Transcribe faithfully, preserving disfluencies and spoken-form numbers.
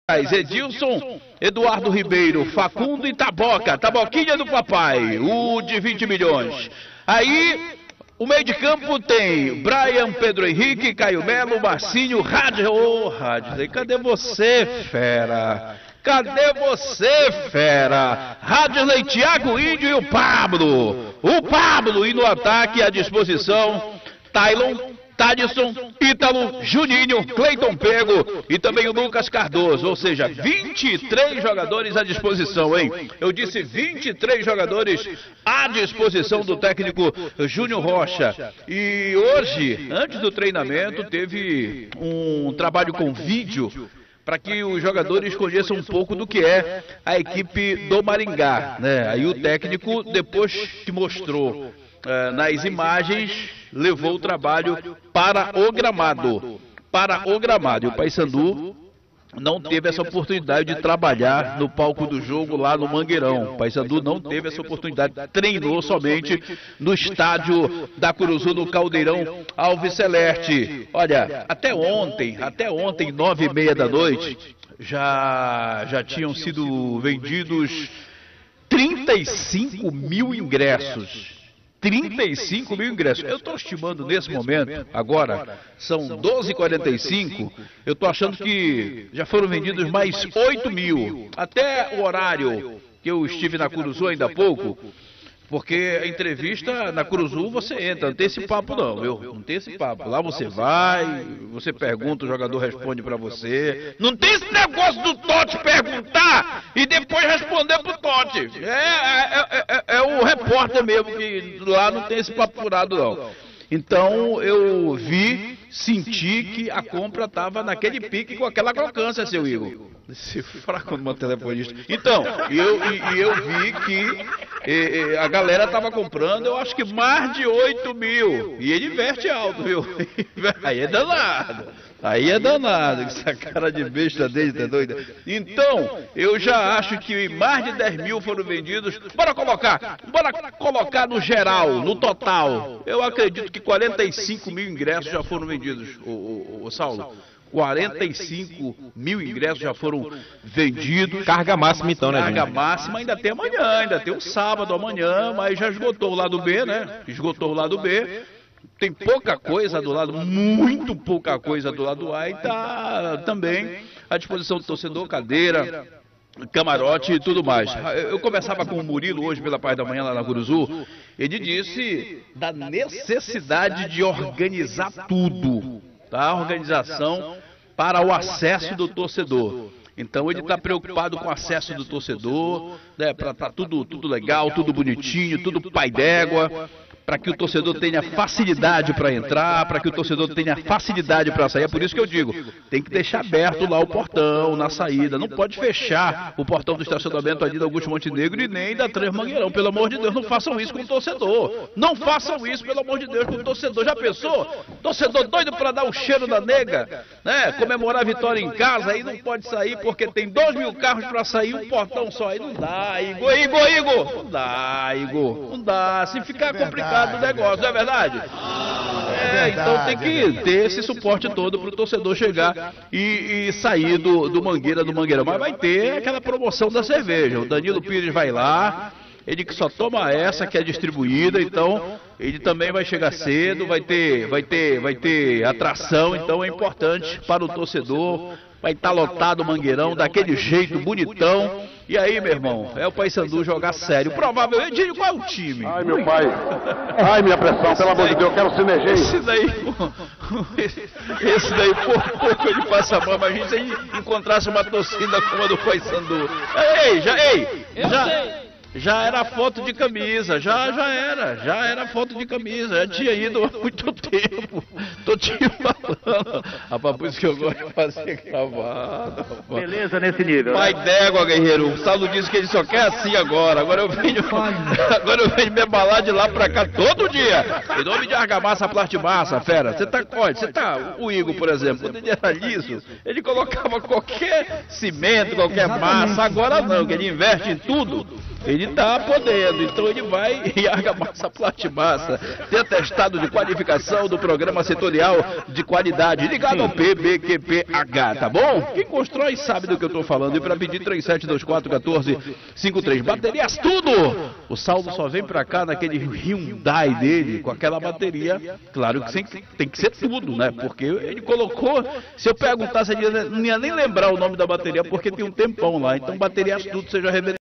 Edilson, Eduardo Ribeiro, Facundo e Taboca, Taboquinha do papai, o de vinte milhões. Aí, o meio de campo tem Brian, Pedro Henrique, Caio Melo, Marcinho, Rádio. Ô, oh, Rádio, cadê você, fera? Cadê você, fera? Rádio, Thiago Índio e o Pablo. O Pablo, e no ataque à disposição, Tailon, Tadson, Ítalo, Juninho, Cleiton Pego e também o Lucas Cardoso, ou seja, vinte e três jogadores à disposição, hein? Eu disse vinte e três jogadores à disposição do técnico Júnior Rocha. E hoje, antes do treinamento, teve um trabalho com vídeo para que os jogadores conheçam um pouco do que é a equipe do Maringá, né? Aí o técnico, depois que mostrou Uh, nas imagens, levou o trabalho para o gramado, para o gramado. E o Paysandu não teve essa oportunidade de trabalhar no palco do jogo lá no Mangueirão. O Paysandu não teve essa oportunidade, treinou somente no estádio da Curuzu, no Caldeirão Alves Celeste. Olha, até ontem, até ontem, nove e meia da noite, já, já tinham sido vendidos trinta e cinco mil ingressos. trinta e cinco mil ingressos. Eu estou estimando nesse momento, agora, são doze e quarenta e cinco, eu estou achando que já foram vendidos mais oito mil. Até o horário que eu estive na Curuzu ainda há pouco, porque a entrevista na Curuzu você entra, não tem esse papo não, viu? Não tem esse papo. Lá você vai, você pergunta, o jogador responde pra você. Não tem esse negócio do Totti perguntar e depois responder pro Totti. É, é, é, é o repórter mesmo, que lá não tem esse papo furado não. Então eu vi, senti que a compra estava naquele pique com aquela crocância, seu Igor. Esse fraco no telefonista. Então, e eu, e, e eu vi que e, e, a galera estava comprando, eu acho que mais de oito mil. E ele investe alto, viu? Aí é danado. Aí é danado, essa cara de besta dele, tá doida? Então, eu já acho que mais de dez mil foram vendidos. Bora colocar, bora colocar no geral, no total. Eu acredito que quarenta e cinco mil ingressos já foram vendidos, o, o, o Saulo. quarenta e cinco mil ingressos já foram vendidos. Carga máxima então, né, Carga máxima, ainda tem amanhã, ainda tem o sábado amanhã, mas já esgotou o lado B, né? Esgotou o lado B. Tem pouca coisa do lado, muito pouca coisa do lado A, e está também à disposição do torcedor, cadeira, camarote e tudo mais. Eu conversava com o Murilo hoje pela parte da manhã lá na Curuzu, ele disse da necessidade de organizar tudo, tá? A organização para o acesso do torcedor. Então ele está preocupado com o acesso do torcedor, né, para tá tudo, tudo legal, tudo bonitinho, tudo pai d'égua, para que o torcedor tenha facilidade para entrar, para que o torcedor tenha facilidade para sair. É por isso que eu digo, tem que deixar aberto lá o portão, na saída. Não pode fechar o portão do estacionamento ali da Augusto Montenegro e nem da Três Mangueirão. Pelo amor de Deus, não façam isso com o torcedor. Não façam isso, pelo amor de Deus, com o torcedor. Já pensou? Torcedor doido para dar o cheiro da nega, né? Comemorar a vitória em casa, aí não pode sair porque tem dois mil carros para sair, um portão só. Aí não dá, Igor, Igor, Igor. Não dá, Igor. Não dá. Se ficar complicado do negócio, não é verdade? É, então tem que ter esse suporte todo para o torcedor chegar e, e sair do, do Mangueira, do Mangueirão. Mas vai ter aquela promoção da cerveja. O Danilo Pires vai lá, ele que só toma essa que é distribuída, então ele também vai chegar cedo, vai ter, vai ter, vai ter atração, então é importante para o torcedor. Vai estar lotado o Mangueirão, daquele jeito bonitão. E aí, meu irmão, é o Paysandu jogar sério. Provavelmente, qual é o time? Ai, meu pai. Ai, minha pressão, pelo amor de Deus, eu quero sinergia. Esse daí, esse daí, por pouco ele passa a mão. Imagina se ele encontrasse uma torcida como a do Paysandu. Ei, já, ei, já... Já era foto de camisa, já, já era, já era foto de camisa, já tinha ido há muito tempo, tô te falando, rapaz, por isso que eu gosto de fazer gravado, rapaz. Beleza nesse nível, Pai né? d'égua, guerreiro, o Saulo disse que ele só quer assim agora, agora eu venho, agora eu venho me abalar de lá pra cá todo dia, em nome de argamassa, plastimassa, fera, você tá, olha, você tá, o Igor, por exemplo, quando ele era liso, ele colocava qualquer cimento, qualquer massa, agora não, que ele investe em tudo. Ele está podendo, então ele vai e argamassa plastmassa. Tem atestado de qualificação do Programa Setorial de Qualidade, ligado ao P B Q P H, tá bom? Quem constrói sabe do que eu estou falando. E para pedir três sete dois quatro um quatro cinco três. Baterias tudo! O Saulo só vem para cá naquele Hyundai dele, com aquela bateria. Claro que tem que ser tudo, né? Porque ele colocou, se eu perguntasse, ele não ia nem lembrar o nome da bateria, porque tem um tempão lá. Então, baterias tudo, seja revendedor.